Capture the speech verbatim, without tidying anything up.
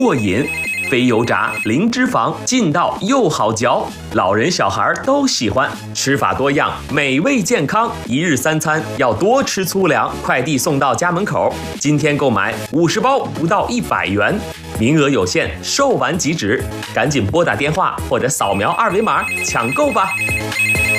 过瘾。非油炸，零脂肪，劲道又好嚼，老人小孩都喜欢。吃法多样，美味健康，一日三餐要多吃粗粮。快递送到家门口，今天购买五十包不到一百元，名额有限，售完即止，赶紧拨打电话或者扫描二维码抢购吧。